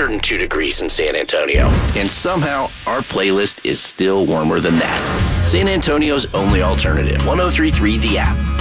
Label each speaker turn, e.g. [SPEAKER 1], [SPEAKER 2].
[SPEAKER 1] 102 degrees in San Antonio. And somehow, our playlist is still warmer than that. San Antonio's only alternative, 103.3 The App.